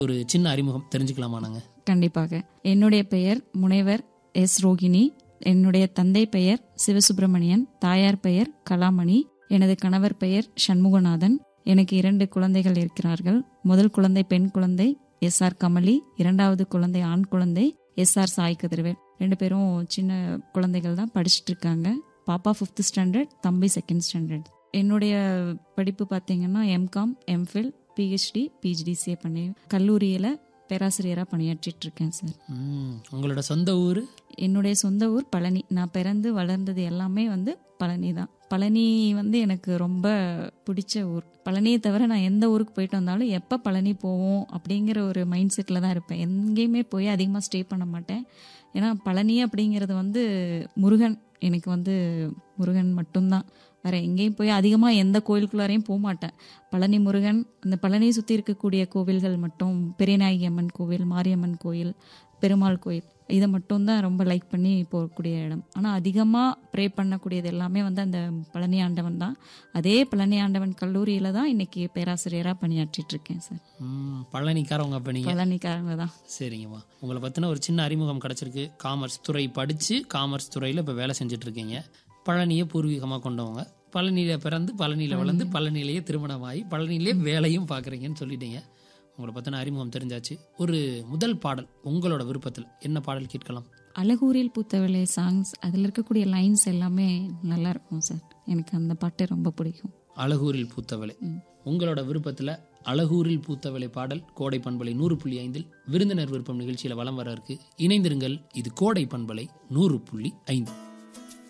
ஒரு சின்ன அறிமுகம் தெரிஞ்சுக்கலாமா நாங்க? கண்டிப்பாக. என்னுடைய பெயர் முனைவர் எஸ். ரோகிணி. என்னுடைய தந்தை பெயர் சிவசுப்பிரமணியன், தாயார் பெயர் கலாமணி, எனது கணவர் பெயர் சண்முகநாதன். எனக்கு 2 குழந்தைகள் இருக்கிறார்கள். முதல் குழந்தை பெண் குழந்தை எஸ்.ஆர். கமலி, 2வது குழந்தை ஆண் குழந்தை எஸ்.ஆர். சாய் கதிர்வேல். 2 பேரும் சின்ன குழந்தைகள் தான், படிச்சுட்டு இருக்காங்க. பாப்பா 5th ஸ்டாண்டர்ட், தம்பி 2nd ஸ்டாண்டர்ட். என்னுடைய படிப்பு பார்த்தீங்கன்னா எம்காம், எம்ஃபில், பிஹெச்டி, பிஜிடிசிஏ பண்ணி கல்லூரியில் பேராசிரியராக பணியாற்றிட்டு இருக்கேன் சார். உங்களோட சொந்த ஊர்? என்னுடைய சொந்த ஊர் பழனி. நான் பிறந்து வளர்ந்தது எல்லாமே பழனி தான். பழனி எனக்கு ரொம்ப பிடிச்ச ஊர். பழனியை தவிர நான் எந்த ஊருக்கு போயிட்டு வந்தாலும் எப்போ பழனி போவோம் அப்படிங்கிற ஒரு மைண்ட் செட்டில் தான் இருப்பேன். எங்கேயுமே போய் அதிகமாக ஸ்டே பண்ண மாட்டேன். ஏன்னா பழனி அப்படிங்கிறது முருகன், எனக்கு முருகன் மட்டும்தான். வேற எங்கேயும் போய் அதிகமாக எந்த கோயிலுக்குள்ளாரையும் போக மாட்டேன். பழனி முருகன், அந்த பழனியை சுற்றி இருக்கக்கூடிய கோவில்கள் மட்டும், பெரியநாயகி அம்மன் கோவில், மாரியம்மன் கோயில், பெருமாள் கோயில், இதை மட்டும்தான் ரொம்ப லைக் பண்ணி போகக்கூடிய இடம். ஆனால் அதிகமாக ப்ரே பண்ணக்கூடியது எல்லாமே அந்த பழனி ஆண்டவன் தான். அதே பழனி ஆண்டவன் கல்லூரியில் தான் இன்னைக்கு பேராசிரியராக பணியாற்றிட்டு இருக்கேன் சார். பழனிக்காரவங்க? அப்போ நீங்கள் பழனிக்காரங்க தான். சரிங்கம்மா. உங்களை பற்றின ஒரு சின்ன அறிமுகம் கிடச்சிருக்கு. காமர்ஸ் துறை படித்து காமர்ஸ் துறையில் இப்போ வேலை செஞ்சுட்டு இருக்கீங்க. பழனியை பூர்வீகமாக கொண்டவங்க. பழனியில பிறந்து பழனியில வளர்ந்து பழனியிலேயே திருமணமாகி பழனியிலே வேலையும் பார்க்குறீங்கன்னு சொல்லிட்டீங்க. உங்களை பற்றின அறிமுகம் தெரிஞ்சாச்சு. ஒரு முதல் பாடல் உங்களோட விருப்பத்தில் என்ன பாடல் கேட்கலாம்? அழகூரில் பூத்தவளை சாங்ஸ், அதில் இருக்கக்கூடிய லைன்ஸ் எல்லாமே நல்லா இருக்கும் சார். எனக்கு அந்த பாட்டு ரொம்ப பிடிக்கும். அழகூரில் பூத்தவளை உங்களோட விருப்பத்தில் அழகூரில் பூத்தவளை பாடல் கோடை பண்பலை 100.5 விருந்தினர் விருப்பம் நிகழ்ச்சியில் வலம் வர இருக்கு. இணைந்திருங்கள். இது கோடை பண்பலை 100.5.